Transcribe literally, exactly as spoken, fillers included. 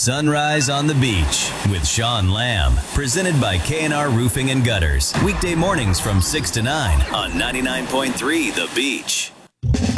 Sunrise on the Beach with Sean Lamb. Presented by K and R Roofing and Gutters. Weekday mornings from six to nine on ninety-nine point three The Beach.